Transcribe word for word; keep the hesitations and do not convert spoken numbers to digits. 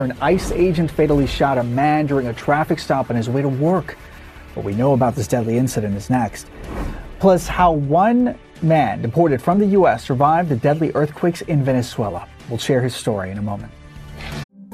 An ICE agent fatally shot a man during a traffic stop on his way to work. What we know about this deadly incident is next. Plus, how one man deported from the U S survived the deadly earthquakes in Venezuela. We'll share his story in a moment.